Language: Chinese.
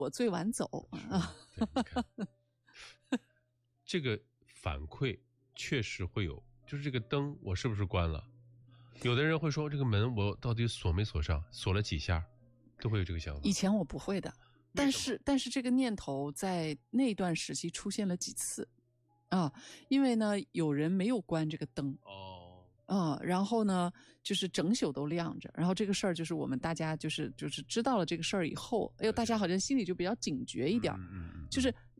我最晚走啊。 对，你看这个反馈确实会有，就是这个灯我是不是关了？有的人会说这个门我到底锁没锁上，锁了几下，都会有这个想法。 以前我不会的，但是这个念头在那段时期出现了几次啊，因为呢有人没有关这个灯然后呢就是整宿都亮着，然后这个事儿就是我们大家就是知道了这个事儿以后，哎呦大家好像心里就比较警觉一点，就是